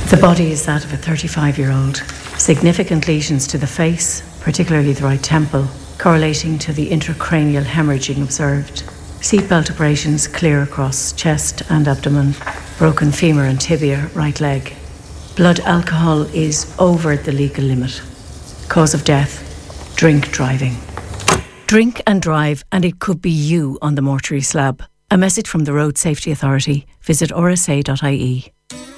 The body is that of a 35-year-old. Significant lesions to the face, particularly the right temple, correlating to the intracranial hemorrhaging observed. Seatbelt abrasions clear across chest and abdomen. Broken femur and tibia, right leg. Blood alcohol is over the legal limit. Cause of death, drink driving. Drink and drive, and it could be you on the mortuary slab. A message from the Road Safety Authority. Visit rsa.ie.